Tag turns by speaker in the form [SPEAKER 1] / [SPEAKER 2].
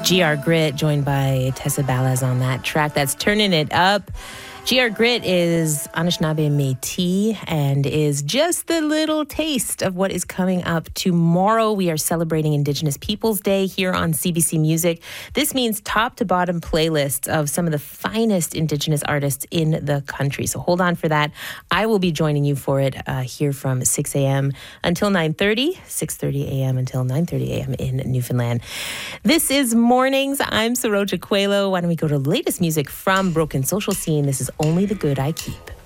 [SPEAKER 1] GR Grit, joined by Tessa Ballas on that track. That's Turning It Up. GR Grit is Anishinaabe Métis and is just a little taste of what is coming up tomorrow. We are celebrating Indigenous Peoples Day here on CBC Music. This means top to bottom playlists of some of the finest Indigenous artists in the country. So hold on for that. I will be joining you for it here from 6 a.m. until 9:30, 6:30 a.m. until 9:30 a.m. in Newfoundland. This is Mornings. I'm Saroja Coelho. Why don't we go to the latest music from Broken Social Scene? This is Only the Good I Keep.